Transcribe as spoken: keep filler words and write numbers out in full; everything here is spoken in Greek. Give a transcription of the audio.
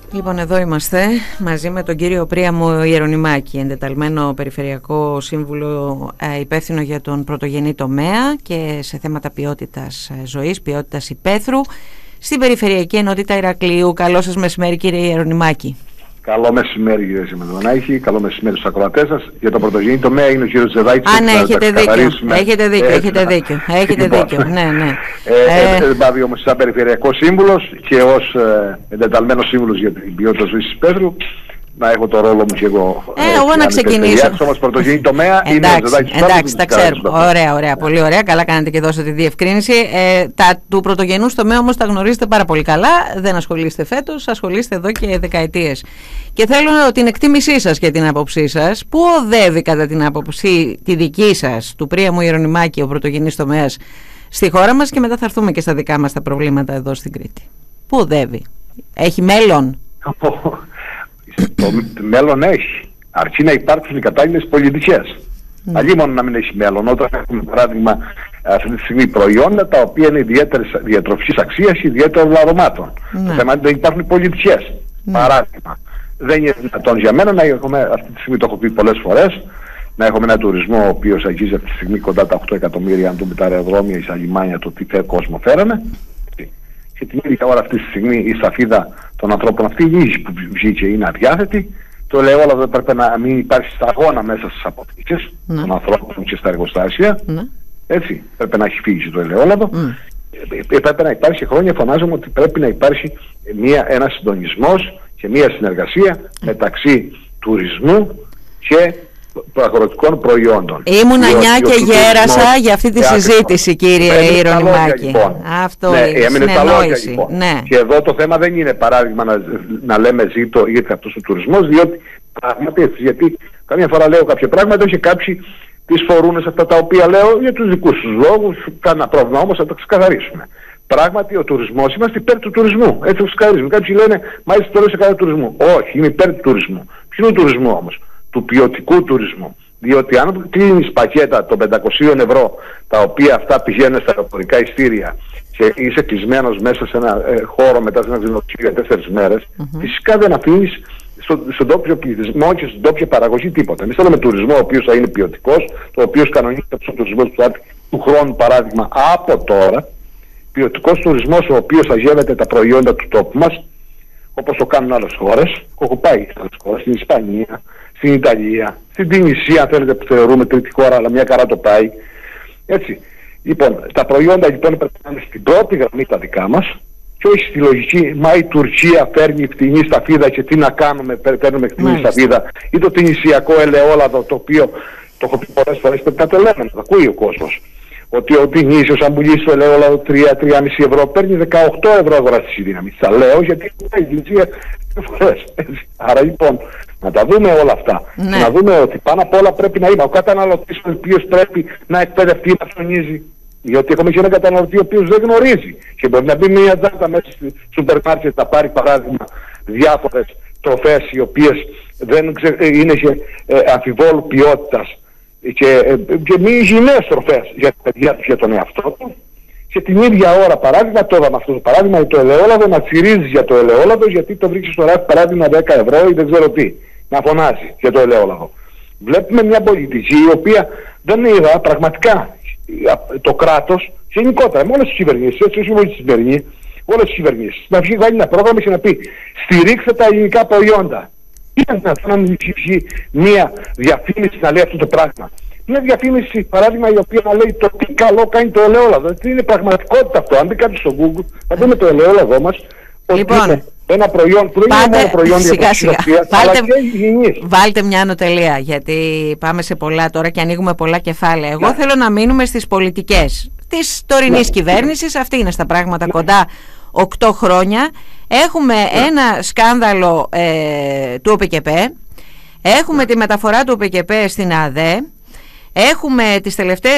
Λοιπόν, εδώ είμαστε μαζί με τον κύριο Πρίαμο Ιερονυμάκη, εντεταλμένο περιφερειακό σύμβουλο, υπεύθυνο για τον πρωτογενή τομέα και σε θέματα ποιότητας ζωής, ποιότητας υπαίθρου στην Περιφερειακή Ενότητα Ηρακλείου. Καλό σας μεσημέρι, κύριε Ιερονυμάκη. Καλό μεσημέρι, κύριε Σιμεδονάκη. Καλό μεσημέρι στους ακροατές σας. Για το πρωτογενή τομέα είναι ο κύριος Τζεδάκης. Α, ναι, έχετε δίκιο. Έχετε δίκιο, ε, έχετε δίκιο. Έχετε δίκιο. Ναι, ναι. Δεν πάβει όμως σαν περιφερειακός σύμβουλος και ως ε, εντεταλμένος σύμβουλος για την ποιότητα ζωής της υπαίθρου να έχω το ρόλο μου και εγώ. Ε, ε εγώ να ξεκινήσω. Όμως πρωτογενή τομέα είναι ο Τζεδάκης. Εντάξει, τα ξέρουμε. Ωραία, ωραία, πολύ ωραία. Καλά κάνετε και δώσατε τη διευκρίνηση. Ε, τα του πρωτογενούς τομέα όμως τα γνωρίζετε πάρα πολύ καλά. Δεν ασχολείστε φέτος, ασχολείστε εδώ και δεκαετίες. Και θέλω την εκτίμησή σας και την άποψή σας. Πού οδεύει κατά την άποψη τη δική σας, του Πρίαμου Ιερονυμάκη, ο πρωτογενής τομέας στη χώρα μας, και μετά θα έρθουμε και στα δικά μας τα προβλήματα εδώ στην Κρήτη. Πού οδεύει? Έχει μέλλον? Το μέλλον έχει, αρκεί να υπάρξουν οι κατάλληλες πολιτικές. Mm. Αλλή μόνο να μην έχει μέλλον. Όταν έχουμε, παράδειγμα, αυτή τη στιγμή προϊόντα τα οποία είναι ιδιαίτερης διατροφικής αξίας, ιδιαίτερων αρωμάτων. Mm. Το θέμα είναι ότι υπάρχουν πολιτικές. Mm. Παράδειγμα, δεν είναι δυνατόν για μένα να έχουμε, αυτή τη στιγμή το έχω πει πολλές φορές, να έχουμε ένα τουρισμό ο οποίος αγγίζει αυτή τη στιγμή κοντά τα οκτώ εκατομμύρια, αν δούμε τα αεροδρόμια, η λιμάνια, το τι φέρει κόσμο φέρανε. Και την ίδια ώρα αυτή τη στιγμή η σαφίδα των ανθρώπων αυτή η που βγήκε είναι αδιάθετη. Το ελαιόλαδο έπρεπε να μην υπάρχει σταγόνα μέσα στις αποθήκες mm. των ανθρώπων και στα εργοστάσια. Mm. Έτσι, πρέπει να έχει φύγει το ελαιόλαδο. Mm. Πρέπει να υπάρχει, χρόνια φωνάζομαι ότι πρέπει να υπάρχει μια, ένας συντονισμός και μια συνεργασία mm. μεταξύ τουρισμού και αγροτικών προϊόντων. Ήμουν νιά και γέρασα για αυτή τη συζήτηση, κύριε Ιερονυμάκη. Λοιπόν. Αυτό ναι, είναι συνεννόηση. Λοιπόν. Ναι. Και εδώ το θέμα δεν είναι παράδειγμα να, να λέμε ζήτω γιατί αυτός ο τουρισμός, διότι πράγματι, γιατί καμιά φορά λέω κάποια πράγματα και κάποιοι τις φορούν σε αυτά τα οποία λέω για τους δικούς τους λόγους, κάνα πρόβλημα όμως θα το ξεκαθαρίσουμε. Πράγματι ο τουρισμός, είμαστε υπέρ του τουρισμού, έτσι το ξεκαθαρίζουμε. Κάποιοι λένε, μα είσαι τώρα σε κατά τουρισμού. Όχι, είμαι υπέρ του τουρισμού. Ποιο είναι ο τουρισμού όμως? Του ποιοτικού τουρισμού. Διότι αν κλείνεις πακέτα των πεντακόσια ευρώ, τα οποία αυτά πηγαίνουν στα αεροπορικά ειστήρια και είσαι κλεισμένος μέσα σε ένα ε, χώρο μετά σε ένα ξενοδοχείο για τέσσερις μέρες, mm-hmm. φυσικά δεν αφήνεις στο, στον τόπιο πληθυσμό και στην τόπια παραγωγή τίποτα. Εμείς θέλουμε τουρισμό ο οποίος θα είναι ποιοτικός, το οποίο κανονίζεται από τον τουρισμό του, του χρόνου, παράδειγμα, από τώρα. Ποιοτικός τουρισμός ο οποίος θα γεύεται τα προϊόντα του τόπου μας, όπως το κάνουν άλλες χώρες. Έχω πάει σε άλλες χώρες, στην Ισπανία, στην Ιταλία, στην Τινησία, αν θέλετε, που θεωρούμε τρίτη χώρα, αλλά μια χαρά το πάει. Έτσι. Λοιπόν, τα προϊόντα λοιπόν πρέπει να είναι στην πρώτη γραμμή τα δικά μας και όχι στη λογική, μα η Τουρκία φέρνει φτηνή σταφίδα και τι να κάνουμε, παίρνουμε φτηνή σταφίδα, ή το τινησιακό ελαιόλαδο, το οποίο το έχω πει πολλές φορές, πρέπει να το λέμε, το ακούει ο κόσμος. Ότι ο Τινήσιος αν πουλήσει το ελαιόλαδο τρία με τρία κόμμα πέντε ευρώ παίρνει δεκαοκτώ ευρώ αγοραστική δύναμη. Τα λέω γιατί η Τινησία δύο φορές. Άρα λοιπόν να τα δούμε όλα αυτά. Ναι. Να δούμε ότι πάνω απ' όλα πρέπει να είναι ο καταναλωτής ο οποίος πρέπει να εκπαιδευτεί, να ψωνίζει. Διότι έχουμε και έναν καταναλωτή ο οποίος δεν γνωρίζει. Και μπορεί να μπει μια τζάτα μέσα στο σούπερ μάρκετ, να πάρει παράδειγμα διάφορες τροφές οι οποίες δεν ξε... είναι και ε, αμφιβόλου ποιότητας και, ε, και μη υγιεινές τροφές για τα παιδιά του, για τον εαυτό του. Και την ίδια ώρα, παράδειγμα, το είδαμε αυτό το παράδειγμα, το ελαιόλαδο να τσιρίζει για το ελαιόλαδο γιατί το βρίσκει στο ράφι παράδειγμα δέκα ευρώ ή δεν ξέρω τι. Να φωνάζει για το ελαιόλαδο. Βλέπουμε μια πολιτική η οποία δεν είδα πραγματικά το κράτος γενικότερα, με όλες τις κυβερνήσεις, έτσι όχι μόνο τη σημερινή, όλες τις κυβερνήσεις, να βγει βάλει ένα πρόγραμμα και να πει στηρίξτε τα ελληνικά προϊόντα. Είναι δυνατόν να μην βγει μια διαφήμιση να λέει αυτό το πράγμα? Μια διαφήμιση, παράδειγμα, η οποία να λέει το τι καλό κάνει το ελαιόλαδο. Τι είναι πραγματικότητα αυτό? Αν δει κάποιος στο Google, θα δούμε το ελαιόλαδο μας. Λοιπόν, ένα προϊόν που δεν είναι μόνο προϊόν για ψυχολογία, αλλά και υγιεινής. Βάλτε μια ανωτελεία, γιατί πάμε σε πολλά τώρα και ανοίγουμε πολλά κεφάλαια. Εγώ ναι. θέλω να μείνουμε στις πολιτικές της τωρινής ναι. κυβέρνησης. Αυτή είναι στα πράγματα ναι. κοντά οκτώ χρόνια. Έχουμε ναι. ένα σκάνδαλο ε, του ΟΠΚΠ. Έχουμε ναι. τη μεταφορά του ΟΠΚΠ στην ΑΔΕ. Έχουμε τις τελευταίες